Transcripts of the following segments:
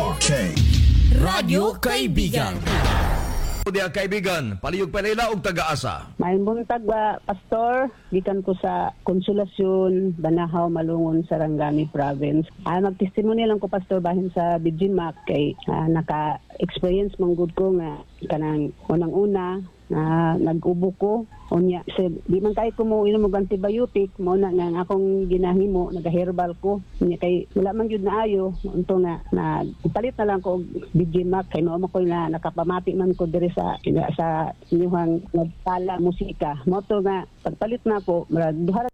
Okay. Radyo Kaibigan. Diya kaibigan, palihog pa nila og taga-asa. May buntag ba, Pastor? Gikan ko sa Konsolasyon, Banahaw, Malungon, Sarangani Province. Magtestimony lang ko, Pastor, bahin sa BGMAC kay naka-experience mong good ko nga kanang unang-una na nag-ubo ko. Unya, di man kayo ko mo inom og antibiotic, mo na nga akong ginahimo, nag-herbal ko. Unya kay wala man gyud na ayo, unto na palit na lang ko og BGMAC kay mao ko na nakapamati man ko diri sa inyong nagtala musika. Mo to nga pagpalit na ko, duha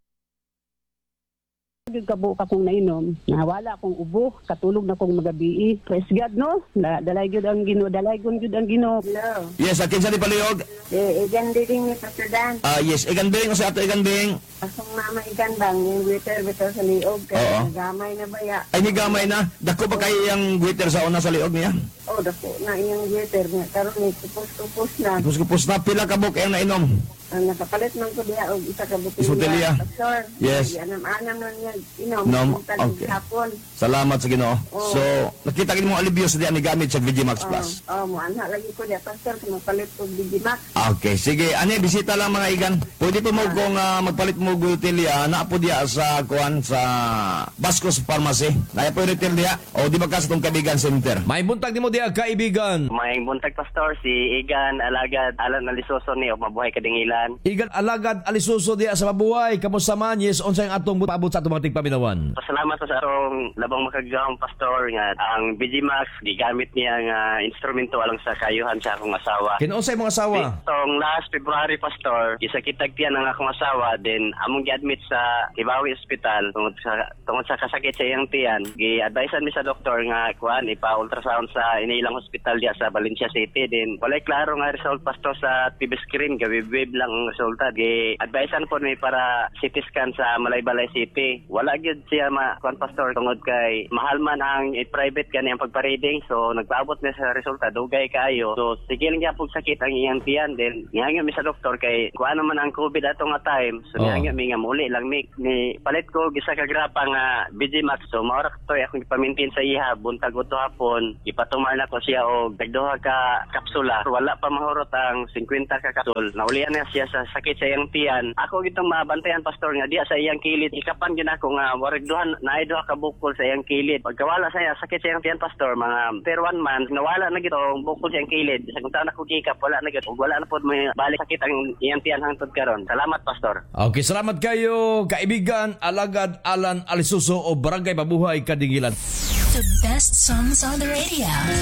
gyud kabo akong nainom, nawala akong ubo, katulog na akong magabi. Praise God, no? Dalay gyud ang Ginoo, dalagon gyud ang Ginoo. Hello. Yes, akin sa di palihog. Igan din ni Pastor Dan. Yes, igan bing, o sa ato igan bing. Asong mama igan bang, yung glitter bitaw sa liog. Oo. Kaya nagamay na ba ya? Ay, ni gamay na. Dako ba kayo yung glitter sa una sa liog niya? Oh, dako na yung glitter niya. Karoon ni kupos-kupos na. Kupos na, pila ka buk yung nainom. Ang nakapalit man ko diya og isa ka Isa butilya. butilya. Pastor. Yes. Anam-anam lang niya inom. Nom, Kung okay. hapon. Salamat sa Ginoo. Oo. So, nakita kini mo alibyo sa diyan ni gamit sa VGMax Plus. Mo anak lagi ko diya, Pastor, kung mapalit ko Digimax. Okay, sige. Ani, bisita lang mga igan. Pwede po mo kung magpalit mo gutilya, na po diya sa kuan sa Bascos Pharmacy. Naya po yung retail diya. O di ba ka sa itong Kabigan Center? May buntag ni mo diya kaibigan. May buntag, Pastor, si Igan Alagad Alan Alisoso ni o mabuhay kadingilan. Igan alagad alisuso diya sa mabuhay. Kamusta man? Yes, unsay ang atong paabot sa atong mga tigpaminawan. Pasalamat sa arong labang makagawang Pastor nga ang BGMax gigamit niya nga instrumento alang sa kayuhan sa akong asawa. Kinunsay mga asawa? Itong last February, Pastor, isakitag tiyan ang akong asawa, then among gi-admit sa Hibawi Hospital tungod sa kasakit sa iyang tiyan. Gi-advisean mi sa doktor nga kuan ipa-ultrasound sa inilang hospital diya sa Valencia City. Then walay klaro nga result, Pastor, sa TV screen, gawib-wib lang ang resulta. Gi-advisean po mi para CT scan sa Malaybalay City. Wala gyud siya kuan, Pastor, tungod kay mahal man ang private kani ang pagpa-reading, so nagpaabot na sa resulta dugay kayo. So sige lang gyapon sakit ang iyang tiyan, then nihangyo mi sa doktor kay kuan naman ang COVID ato nga time, so nihangyo mi nga muli lang ni palit ko gisa ka grapa nga BGMax. So maura to akong ipamintin sa iha buntag uto hapon, ipatumar na ko siya og dagduha ka kapsula. Wala pa mahurot ang 50 ka kapsul. Naulian na siya sa sakit sa iyang tiyan. Ako gitong mabantayan, Pastor, nga diya sa iyang kilid ikapan gyud ako nga warag naay duha ka bukol sa iyang kilid. Pagkawala sa iya sakit sa iyang tiyan, Pastor, mga per 1 month nawala na gito ang bukol sa iyang kilid. Sa kung taon ako gikap wala na gito. Wala na pod may balik sakit ang iyang tiyan hangtod karon. Salamat, Pastor. Okay, salamat kayo kaibigan alagad Alan Alisuso o Barangay Mabuhay Kadingilan. The best songs on the radio.